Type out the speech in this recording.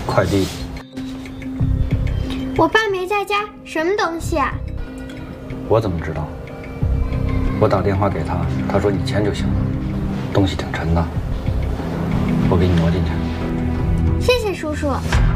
快递。 我爸没在家，什么东西啊？ 我怎么知道？我打电话给他，他说你签就行了。东西挺沉的，我给你挪进去。 谢谢叔叔。